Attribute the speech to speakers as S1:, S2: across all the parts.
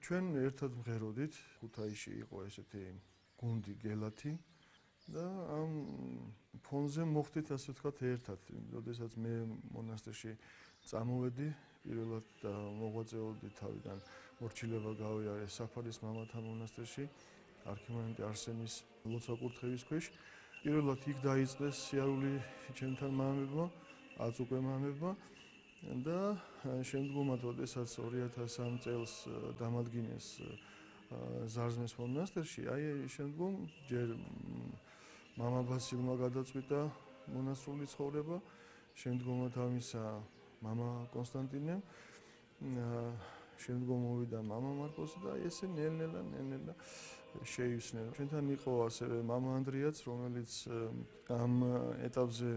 S1: ჩვენ ერთად მღეროდით, ქუთაისში იყო ესეთი გუნდი გელათი და ამ ფონზე მოხდით ასე ვთქვათ ერთად. როდესაც მე მონასტერში წამოვედი, პირველად და მოღვაწეობდი თავიდან მორჩილება გავიარე საფარის მამათა მონასტერში, არქიმანდრიტ არსენის ლოცვა-კურთხევის ქვეშ. პირველად იქ დაიწყეს სიარული ჩემთან მამებმა, აწუკვე მამებმა და შემდგომად, როდესაც 2003 წელს დამადგინეს ზარზმის მონასტერში, შემდგომ ჯერ მამა ბასილმა გადაწყვიტა მონასტრული ცხოვრება, შემდგომად ამისა მამა კონსტანტინემ, შემდგომ მოვიდა მამა მარკოსი და ესე ნელ-ნელა შეივსნენ. ჩვენთან იყო ასევე მამა ანდრიაც, რომელიც ამ ეტაპზე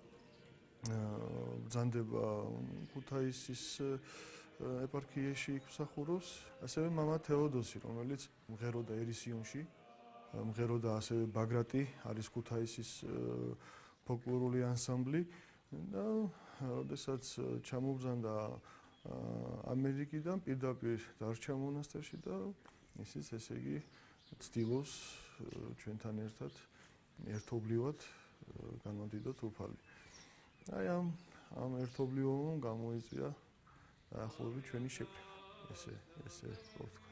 S1: ბრძანდება ქუთაისის ეპარქიაში მსახურობს, ასევე მამა თეოდოსი, რომელიც მღეროდა ერისიონში, მღეროდა ასევე ბაგრატი, არის ქუთაისის ფოლკლორული ანსამბლი და როდესაც ჩამობრძანდა ამერიკიდან პირდაპირ დარჩა მონასტერში და ისიც ესე იგი ცდილობს ჩვენთან ერთად ერთობლივად განვადიდოთ უფალი. აი ამ ერთობლივობამ გამოიწვია დაახლოებით ჩვენი შეკრება. ესე ვთქვა.